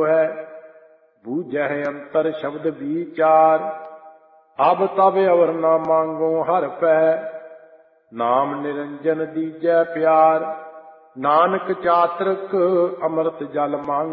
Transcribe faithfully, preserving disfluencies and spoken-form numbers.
ਹੈ। ਬੂਝਹਿ ਅੰਤਰ ਸ਼ਬਦ ਵਿਚਾਰ, ਅਬ ਤਬ ਅਵਰ ਨਾ ਮੰਗੋ ਹਰਿ ਪੈ। ਨਾਮ ਨਿਰੰਜਨ ਦੀਜੈ ਪਿਆਰ, ਨਾਨਕ ਚਾਤ੍ਰਿਕ ਅੰਮ੍ਰਿਤ ਜਲ ਮੰਗ।